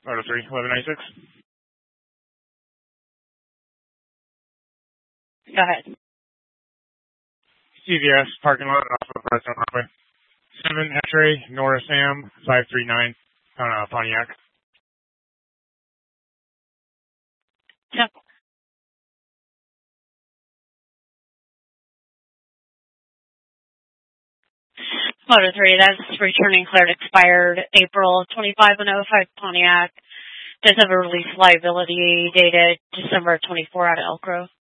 Auto 3, 1196. Go ahead. CVS parking lot off of Redstone Highway. 7 X-ray, Nora Sam, 539, Pontiac. Yep. Motor 3, that's returning cleared expired April 25 and 05 Pontiac. Does have a release liability dated December 24 out of Elk Grove.